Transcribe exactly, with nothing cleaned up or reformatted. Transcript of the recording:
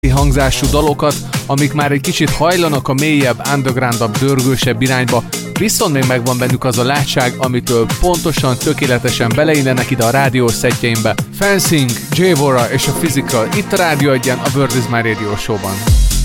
hangzású dalokat, amik már egy kicsit hajlanak a mélyebb, undergroundabb, dörgősebb irányba, viszont még megvan bennük az a látság, amitől pontosan, tökéletesen beleillenek ide a rádiós szettjeimbe. Fencing, J-Vora és a Physical itt a Rádió Egyen, a World is My Radio Show-ban.